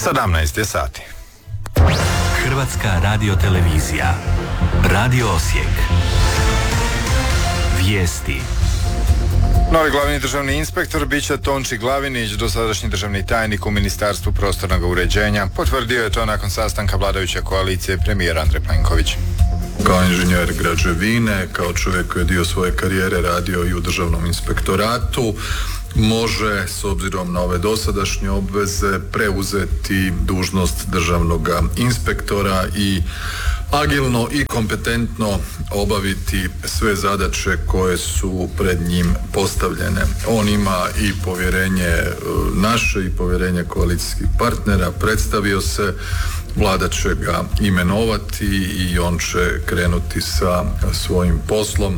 17 je sati. Hrvatska radiotelevizija. Radio Osijek. Vijesti. Novi glavni državni inspektor bit će Tonči Glavinić, dosadašnji državni tajnik u Ministarstvu prostornog uređenja. Potvrdio je to nakon sastanka vladajuće koalicije premijer Andrej Plenković. Kao inženjer građevine, kao čovjek koji je dio svoje karijere radio i u državnom inspektoratu, može, s obzirom na ove dosadašnje obveze, preuzeti dužnost državnog inspektora i agilno i kompetentno obaviti sve zadaće koje su pred njim postavljene. On ima i povjerenje naše i povjerenje koalicijskih partnera, predstavio se, Vlada će ga imenovati i on će krenuti sa svojim poslom.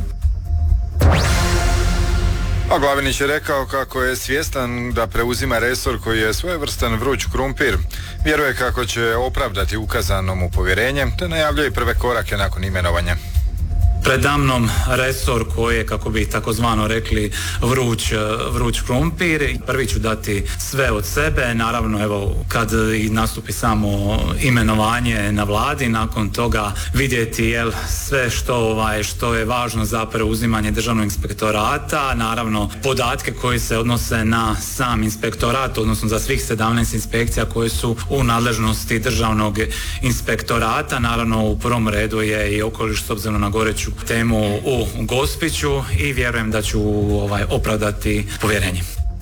A Glavinić je rekao kako je svjestan da preuzima resor koji je svojevrstan vruć krumpir. Vjeruje kako će opravdati ukazano mu povjerenje, te najavljuje prve korake nakon imenovanja. Predamnom resor koji je, kako bi takozvano rekli, vruć krumpir. Prvi ću dati sve od sebe, naravno evo kad i nastupi samo imenovanje na vladi, nakon toga vidjeti sve što je važno za preuzimanje državnog inspektorata, naravno podatke koji se odnose na sam inspektorat, odnosno za svih 17 inspekcija koje su u nadležnosti državnog inspektorata. Naravno u prvom redu je i okoliš s obzirom na goreću temu u Gospiću i vjerujem da ću opravdati povjerenje.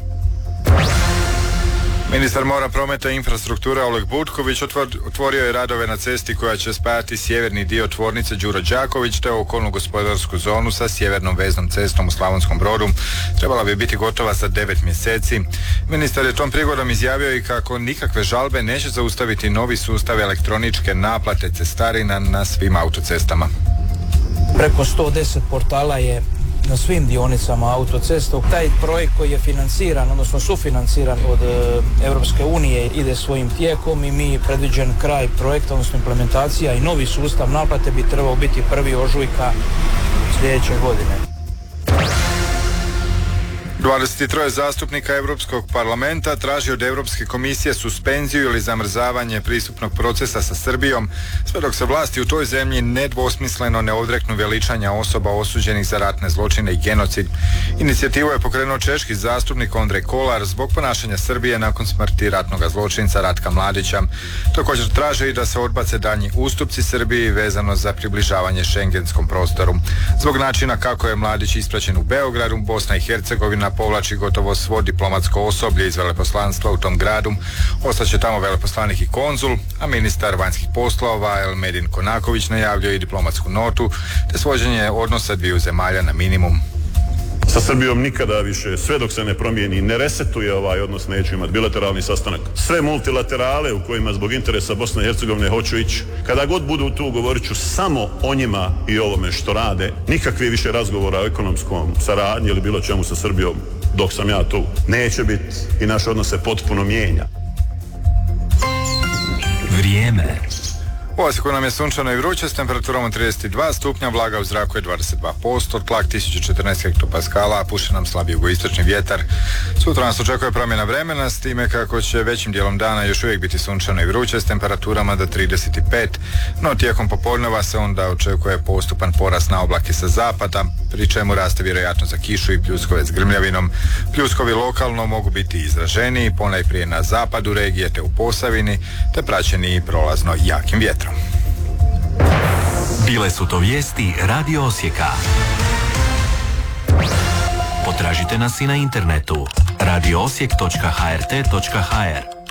Ministar mora, prometa i infrastruktura Oleg Butković otvorio je radove na cesti koja će spajati sjeverni dio tvornice Đuro Đaković te okolnu gospodarsku zonu sa sjevernom veznom cestom u Slavonskom Brodu. Trebala bi biti gotova za 9 mjeseci. Ministar je tom prigodom izjavio i kako nikakve žalbe neće zaustaviti novi sustav elektroničke naplate cestarina na svim autocestama. Preko 110 portala je na svim dionicama autocesta. Taj projekt koji je financiran, odnosno sufinanciran od Europske unije, ide svojim tijekom i mi predviđen kraj projekta, odnosno implementacija i novi sustav naplate bi trebao biti 1. ožujka sljedeće godine. 23 zastupnika Europskog parlamenta traži od Europske komisije suspenziju ili zamrzavanje pristupnog procesa sa Srbijom, sve dok se vlasti u toj zemlji nedvosmisleno ne odreknu veličanja osoba osuđenih za ratne zločine i genocid. Inicijativu je pokrenuo češki zastupnik Ondrej Kolar zbog ponašanja Srbije nakon smrti ratnog zločinca Ratka Mladića. Također traže i da se odbace daljnji ustupci Srbiji vezano za približavanje šengenskom prostoru. Zbog načina kako je Mladić ispraćen u Beogradu, Bosna i Hercegovina povlači gotovo svo diplomatsko osoblje iz veleposlanstva u tom gradu. Ostaće tamo veleposlanik i konzul, a ministar vanjskih poslova Elmedin Konaković najavljuje i diplomatsku notu te svođenje odnosa dviju zemalja na minimum. Sa Srbijom nikada više, sve dok se ne promijeni, ne resetuje ovaj odnos, neću imati bilateralni sastanak. Sve multilaterale u kojima zbog interesa Bosne i Hercegovine hoću ići, kada god budu tu, govorit ću samo o njima i ovome što rade. Nikakve više razgovora o ekonomskom saradnji ili bilo čemu sa Srbijom dok sam ja tu. Neće biti i naš odnos se potpuno mijenja. Vrijeme. U Osijeku nam je sunčano i vruće s temperaturom od 32 stupnja, vlaga u zraku je 22%, tlak 1014 hektopaskala, a puše nam slab jugoistočni vjetar. Sutra nas očekuje promjena vremena, s time kako će većim dijelom dana još uvijek biti sunčano i vruće s temperaturama do 35, no tijekom popodneva se onda očekuje postupan porast na oblake sa zapada, pri čemu raste vjerojatno za kišu i pljuskove s grmljavinom. Pljuskovi lokalno mogu biti izraženiji, ponajprije na zapadu regije te u Posavini, te praćeni prolazno jakim vjetrom. Bile su to vijesti Radio Osijeka. Potražite nas i na internetu radioosijek.hrt.hr.